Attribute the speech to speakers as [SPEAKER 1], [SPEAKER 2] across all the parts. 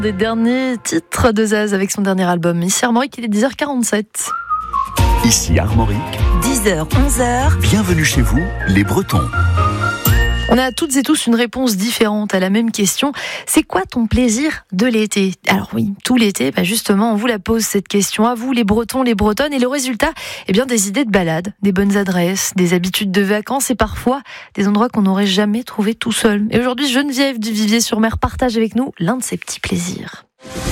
[SPEAKER 1] Des derniers titres de Zaz avec son dernier album. Ici Armorique, il est 10h47.
[SPEAKER 2] Ici Armorique,
[SPEAKER 3] 10h, 11h.
[SPEAKER 2] Bienvenue chez vous, les Bretons.
[SPEAKER 1] On a toutes et tous une réponse différente à la même question. C'est quoi ton plaisir de l'été ? Alors oui, tout l'été, justement, on vous la pose cette question. À vous, les Bretons, les Bretonnes. Et le résultat, des idées de balade, des bonnes adresses, des habitudes de vacances et parfois des endroits qu'on n'aurait jamais trouvés tout seul. Et aujourd'hui, Geneviève du Vivier-sur-Mer partage avec nous l'un de ses petits plaisirs.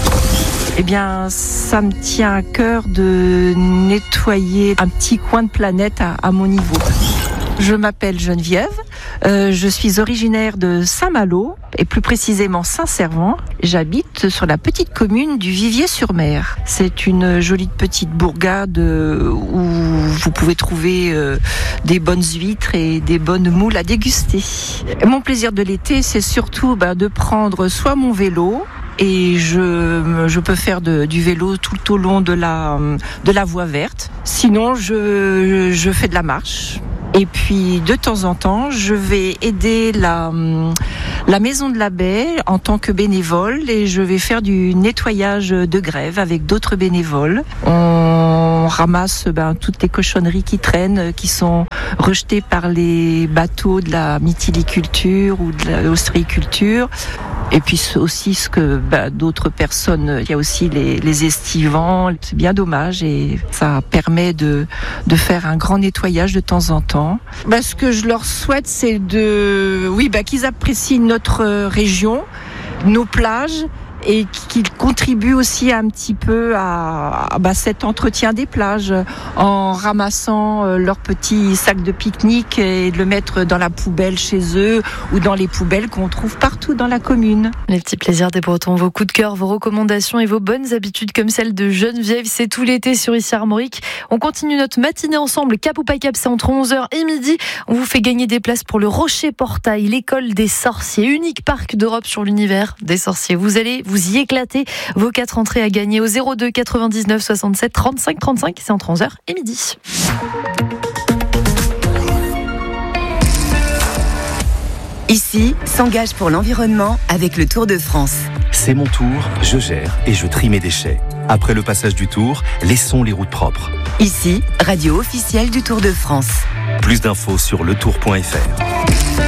[SPEAKER 4] Ça me tient à cœur de nettoyer un petit coin de planète à mon niveau. Je m'appelle Geneviève, je suis originaire de Saint-Malo et plus précisément Saint-Servant. J'habite sur la petite commune du Vivier-sur-Mer. C'est une jolie petite bourgade où vous pouvez trouver des bonnes huîtres et des bonnes moules à déguster. Mon plaisir de l'été, c'est surtout de prendre soit mon vélo, et je peux faire du vélo tout au long de la voie verte. Sinon, je fais de la marche. Et puis, de temps en temps, je vais aider la Maison de la Baie en tant que bénévole et je vais faire du nettoyage de grève avec d'autres bénévoles. On ramasse toutes les cochonneries qui traînent, qui sont rejetées par les bateaux de la mytiliculture ou de l'ostréiculture. Et puis aussi ce que d'autres personnes, il y a aussi les estivants, c'est bien dommage et ça permet de faire un grand nettoyage de temps en temps. Ce que je leur souhaite, c'est qu'ils apprécient notre région, nos plages et qu'ils contribuent aussi un petit peu à cet entretien des plages en ramassant leurs petits sacs de pique-nique et de le mettre dans la poubelle chez eux ou dans les poubelles qu'on trouve partout dans la commune.
[SPEAKER 1] Les petits plaisirs des Bretons, vos coups de cœur, vos recommandations et vos bonnes habitudes comme celle de Geneviève, c'est tout l'été sur Ici Armorique. On continue notre matinée ensemble, cap ou pas cap, c'est entre 11h et midi. On vous fait gagner des places pour le Rocher Portail, l'école des sorciers, unique parc d'Europe sur l'univers des sorciers. Vous allez vous y éclater. Vos 4 entrées à gagner au 02 99 67 35 35. C'est entre 11h et midi.
[SPEAKER 3] Ici, s'engage pour l'environnement avec le Tour de France.
[SPEAKER 2] C'est mon tour, je gère et je trie mes déchets. Après le passage du Tour, laissons les routes propres.
[SPEAKER 3] Ici, radio officielle du Tour de France.
[SPEAKER 2] Plus d'infos sur letour.fr.